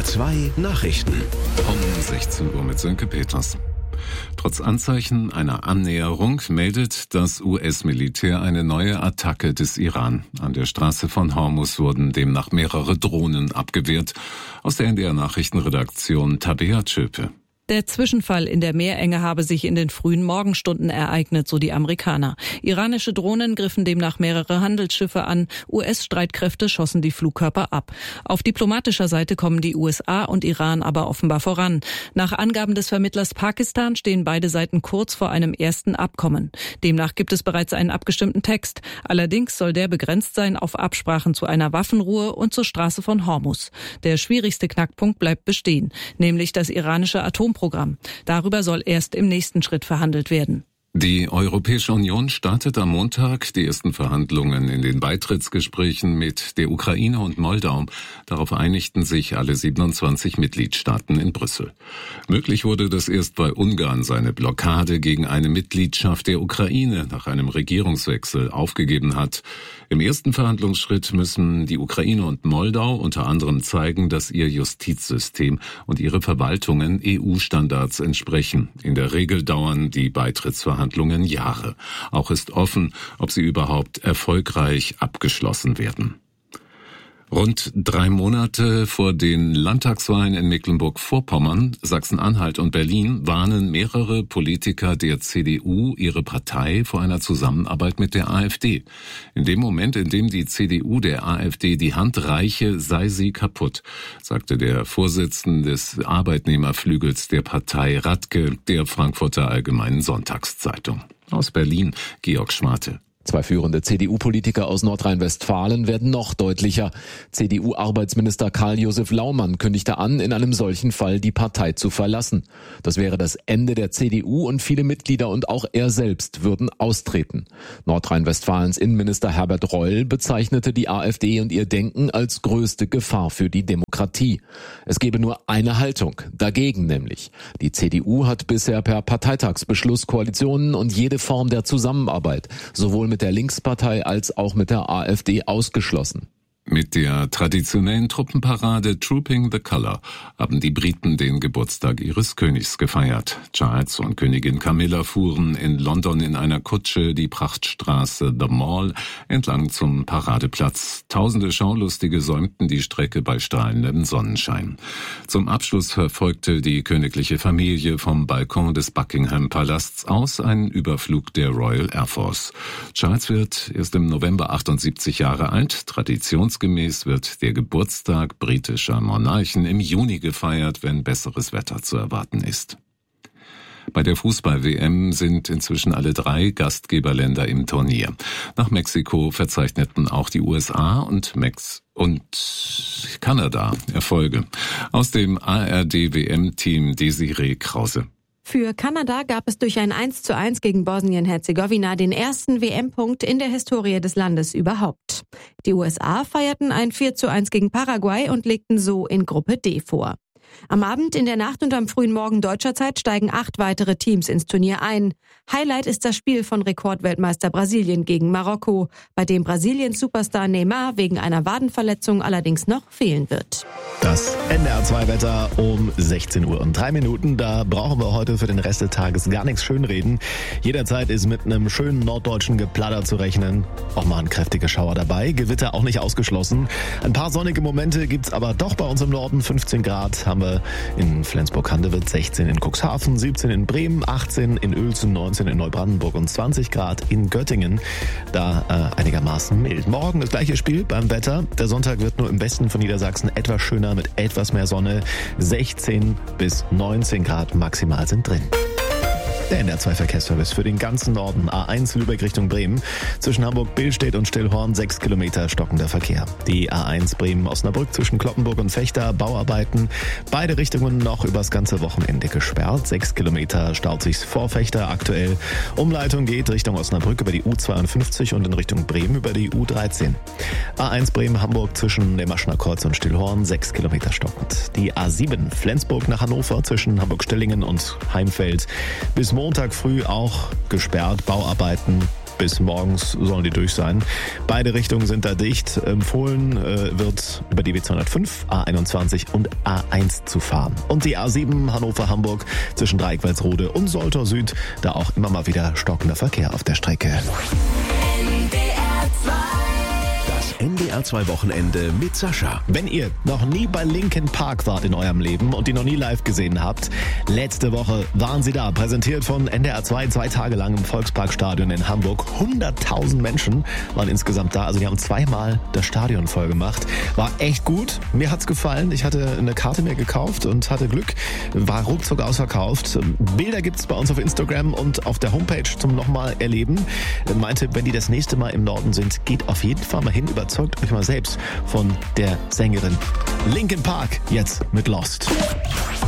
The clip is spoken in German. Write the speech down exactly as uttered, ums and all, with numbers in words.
zwei Nachrichten. Um sechzehn Uhr mit Sönke Peters. Trotz Anzeichen einer Annäherung meldet das U S-Militär eine neue Attacke des Iran. An der Straße von Hormuz wurden demnach mehrere Drohnen abgewehrt. Aus der N D R-Nachrichtenredaktion Tabea Tschöpe. Der Zwischenfall in der Meerenge habe sich in den frühen Morgenstunden ereignet, so die Amerikaner. Iranische Drohnen griffen demnach mehrere Handelsschiffe an. U S-Streitkräfte schossen die Flugkörper ab. Auf diplomatischer Seite kommen die U S A und Iran aber offenbar voran. Nach Angaben des Vermittlers Pakistan stehen beide Seiten kurz vor einem ersten Abkommen. Demnach gibt es bereits einen abgestimmten Text. Allerdings soll der begrenzt sein auf Absprachen zu einer Waffenruhe und zur Straße von Hormuz. Der schwierigste Knackpunkt bleibt bestehen, nämlich das iranische Atomprogramm. Programm. Darüber soll erst im nächsten Schritt verhandelt werden. Die Europäische Union startet am Montag die ersten Verhandlungen in den Beitrittsgesprächen mit der Ukraine und Moldau. Darauf einigten sich alle siebenundzwanzig Mitgliedstaaten in Brüssel. Möglich wurde das erst, weil Ungarn seine Blockade gegen eine Mitgliedschaft der Ukraine nach einem Regierungswechsel aufgegeben hat. Im ersten Verhandlungsschritt müssen die Ukraine und Moldau unter anderem zeigen, dass ihr Justizsystem und ihre Verwaltungen E U-Standards entsprechen. In der Regel dauern die Beitrittsverhandlungen Jahre. Auch ist offen, ob sie überhaupt erfolgreich abgeschlossen werden. Rund drei Monate vor den Landtagswahlen in Mecklenburg-Vorpommern, Sachsen-Anhalt und Berlin warnen mehrere Politiker der C D U ihre Partei vor einer Zusammenarbeit mit der AfD. In dem Moment, in dem die C D U der AfD die Hand reiche, sei sie kaputt, sagte der Vorsitzende des Arbeitnehmerflügels der Partei Radke der Frankfurter Allgemeinen Sonntagszeitung. Aus Berlin, Georg Schmate. Zwei führende C D U-Politiker aus Nordrhein-Westfalen werden noch deutlicher. C D U-Arbeitsminister Karl-Josef Laumann kündigte an, in einem solchen Fall die Partei zu verlassen. Das wäre das Ende der C D U und viele Mitglieder und auch er selbst würden austreten. Nordrhein-Westfalens Innenminister Herbert Reul bezeichnete die AfD und ihr Denken als größte Gefahr für die Demokratie. Es gebe nur eine Haltung, dagegen nämlich. Die C D U hat bisher per Parteitagsbeschluss Koalitionen und jede Form der Zusammenarbeit, sowohl mit mit der Linkspartei als auch mit der AfD ausgeschlossen. Mit der traditionellen Truppenparade Trooping the Colour haben die Briten den Geburtstag ihres Königs gefeiert. Charles und Königin Camilla fuhren in London in einer Kutsche die Prachtstraße The Mall entlang zum Paradeplatz. Tausende Schaulustige säumten die Strecke bei strahlendem Sonnenschein. Zum Abschluss verfolgte die königliche Familie vom Balkon des Buckingham-Palasts aus einen Überflug der Royal Air Force. Charles wird erst im November achtundsiebzig Jahre alt. Traditions Gemäß wird der Geburtstag britischer Monarchen im Juni gefeiert, wenn besseres Wetter zu erwarten ist. Bei der Fußball-W M sind inzwischen alle drei Gastgeberländer im Turnier. Nach Mexiko verzeichneten auch die U S A und Mex und Kanada Erfolge. Aus dem A R D-W M-Team Desiree Krause. Für Kanada gab es durch ein eins zu eins gegen Bosnien-Herzegowina den ersten W M-Punkt in der Historie des Landes überhaupt. Die U S A feierten ein vier zu eins gegen Paraguay und legten so in Gruppe D vor. Am Abend, in der Nacht und am frühen Morgen deutscher Zeit steigen acht weitere Teams ins Turnier ein. Highlight ist das Spiel von Rekordweltmeister Brasilien gegen Marokko, bei dem Brasiliens Superstar Neymar wegen einer Wadenverletzung allerdings noch fehlen wird. Das N D R zwei Wetter um sechzehn Uhr und drei Minuten. Da brauchen wir heute für den Rest des Tages gar nichts schönreden. Jederzeit ist mit einem schönen norddeutschen Geplatter zu rechnen. Auch mal ein kräftiger Schauer dabei. Gewitter auch nicht ausgeschlossen. Ein paar sonnige Momente gibt's aber doch bei uns im Norden. fünfzehn Grad haben wir in Flensburg-Handewitt, sechzehn in Cuxhaven, siebzehn in Bremen, achtzehn in Uelzen, neunzehn in Neubrandenburg und zwanzig Grad in Göttingen. Da äh, einigermaßen mild. Morgen das gleiche Spiel beim Wetter. Der Sonntag wird nur im Westen von Niedersachsen etwas schöner mit etwas mehr Sonne. sechzehn bis neunzehn Grad maximal sind drin. Der N D R zwei Verkehrsservice für den ganzen Norden. A eins Lübeck Richtung Bremen. Zwischen Hamburg-Billstedt und Stillhorn sechs Kilometer stockender Verkehr. Die A eins Bremen-Osnabrück zwischen Kloppenburg und Vechta. Bauarbeiten. Beide Richtungen noch übers ganze Wochenende gesperrt. sechs Kilometer staut sich's vor Vechta aktuell. Umleitung geht Richtung Osnabrück über die U zweiundfünfzig und in Richtung Bremen über die U dreizehn. A eins Bremen-Hamburg zwischen dem Maschner Kreuz und Stillhorn. sechs Kilometer stockend. Die A sieben Flensburg nach Hannover zwischen Hamburg-Stillingen und Heimfeld. Bis Montag früh auch gesperrt, Bauarbeiten bis morgens sollen die durch sein. Beide Richtungen sind da dicht. Empfohlen äh, wird über die B zweihundertfünf, A einundzwanzig und A eins zu fahren. Und die A sieben Hannover-Hamburg zwischen Dreieckwalsrode und Soltau Süd, da auch immer mal wieder stockender Verkehr auf der Strecke. N D R zwei Wochenende mit Sascha. Wenn ihr noch nie bei Linkin Park wart in eurem Leben und die noch nie live gesehen habt, letzte Woche waren sie da, präsentiert von N D R zwei, zwei Tage lang im Volksparkstadion in Hamburg. hunderttausend Menschen waren insgesamt da, also die haben zweimal das Stadion voll gemacht. War echt gut, mir hat's gefallen. Ich hatte eine Karte mir gekauft und hatte Glück, war ruckzuck ausverkauft. Bilder gibt's bei uns auf Instagram und auf der Homepage zum nochmal erleben. Meinte, wenn die das nächste Mal im Norden sind, geht auf jeden Fall mal hin, überzeugt euch mal selbst von der Sängerin Linkin Park, jetzt mit Lost.